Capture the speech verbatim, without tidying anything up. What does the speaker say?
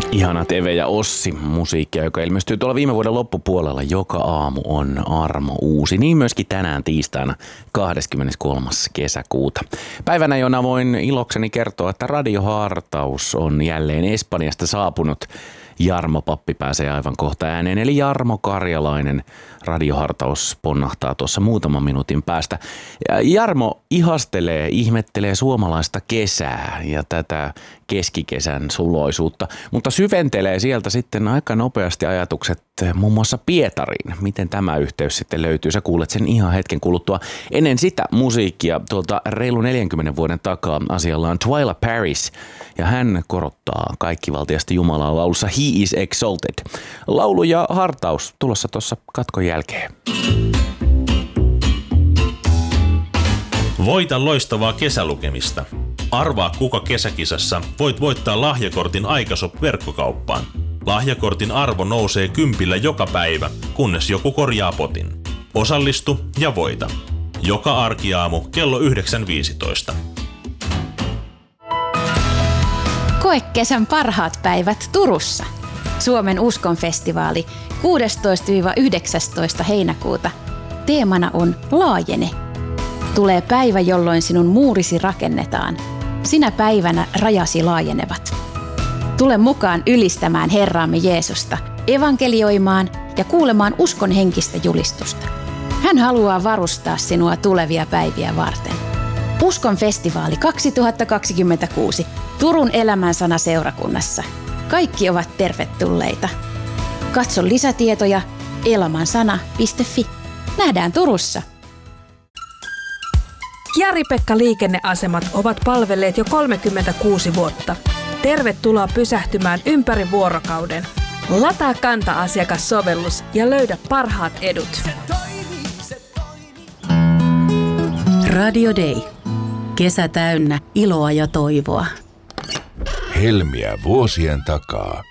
Ihana Teve ja Ossi musiikkia, joka ilmestyy tuolla viime vuoden loppupuolella. Joka aamu on Armo uusi. Niin myöskin tänään tiistaina kahdeskymmeneskolmas kesäkuuta. Päivänä, jona voin ilokseni kertoa, että radiohartaus on jälleen Espanjasta saapunut. Jarmo Pappi pääsee aivan kohta ääneen, eli Jarmo Karjalainen. Radiohartaus ponnahtaa tuossa muutaman minuutin päästä. Ja Jarmo ihastelee, ihmettelee suomalaista kesää ja tätä keskikesän suloisuutta, mutta syventelee sieltä sitten aika nopeasti ajatukset muun muassa Pietariin. Miten tämä yhteys sitten löytyy? Sä kuulet sen ihan hetken kuluttua. Ennen sitä musiikkia tuolta reilu neljänkymmenen vuoden takaa asialla on Twila Paris ja hän korottaa kaikkivaltiasta Jumalaa laulussa He is Exalted. Laulu ja hartaus tulossa tuossa katkon jälkeen. Voita loistavaa kesälukemista. Arvaa kuka kesäkisassa voit voittaa lahjakortin Aikashop-verkkokauppaan. Lahjakortin arvo nousee kympillä joka päivä, kunnes joku korjaa potin. Osallistu ja voita. Joka arkiaamu kello yhdeksän viisitoista. Koe kesän parhaat päivät Turussa. Suomen uskonfestivaali kuudestoista yhdeksästoista heinäkuuta. Teemana on Laajene. Tulee päivä, jolloin sinun muurisi rakennetaan. Sinä päivänä rajasi laajenevat. Tule mukaan ylistämään Herraamme Jeesusta, evankelioimaan ja kuulemaan uskon henkistä julistusta. Hän haluaa varustaa sinua tulevia päiviä varten. Uskon festivaali kaksituhattakaksikymmentäkuusi Turun Elämänsana seurakunnassa. Kaikki ovat tervetulleita. Katso lisätietoja elämänsana piste fi. Nähdään Turussa. Jari-Pekka Liikenneasemat ovat palvelleet jo kolmekymmentäkuusi vuotta. Tervetuloa pysähtymään ympäri vuorokauden. Lataa Kanta-asiakassovellus ja löydä parhaat edut. Radio Day. Kesä täynnä iloa ja toivoa. Helmiä vuosien takaa.